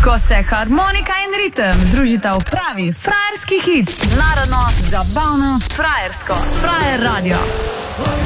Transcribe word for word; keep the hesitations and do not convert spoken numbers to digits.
Ko se harmonika in ritem združita v pravi frajerski hit, narodno, zabavno, frajersko. Frajer radio.